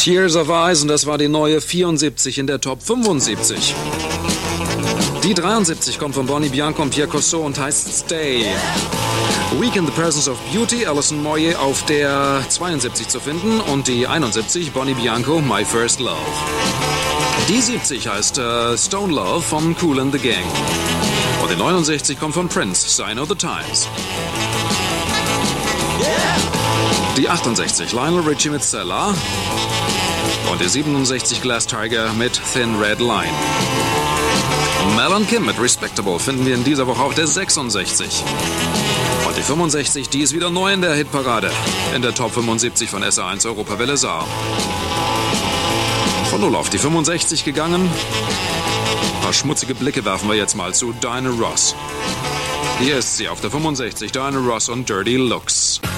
Tears of Ice, und das war die neue 74 in der Top 75. Die 73 kommt von Bonnie Bianco und Pierre Cossot und heißt Stay. Week in the Presence of Beauty, Alison Moyet auf der 72 zu finden, und die 71 Bonnie Bianco, My First Love. Die 70 heißt Stone Love von Kool and the Gang. Und die 69 kommt von Prince, Sign of the Times. Die 68 Lionel Richie mit Stella. Und die 67 Glass Tiger mit Thin Red Line. Mel und Kim mit Respectable finden wir in dieser Woche auf der 66. Und die 65, die ist wieder neu in der Hitparade. In der Top 75 von SR1 Europawelle Saar. Von 0 auf die 65 gegangen. Ein paar schmutzige Blicke werfen wir jetzt mal zu Diana Ross. Hier ist sie auf der 65, Diana Ross und Dirty Looks.